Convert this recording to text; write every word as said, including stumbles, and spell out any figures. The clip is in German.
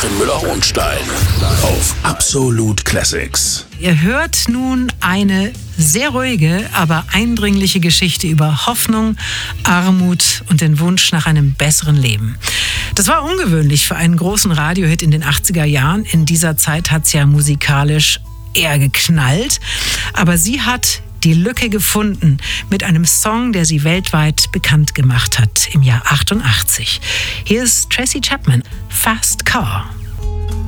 Katrin Müller-Hohenstein auf Absolute Classics. Ihr hört nun eine sehr ruhige, aber eindringliche Geschichte über Hoffnung, Armut und den Wunsch nach einem besseren Leben. Das war ungewöhnlich für einen großen Radiohit in den achtziger Jahren. In dieser Zeit hat es ja musikalisch eher geknallt. Aber sie hat die Lücke gefunden mit einem Song, der sie weltweit bekannt gemacht hat im Jahr achtundachtzig. Hier ist Tracy Chapman, Fast Car.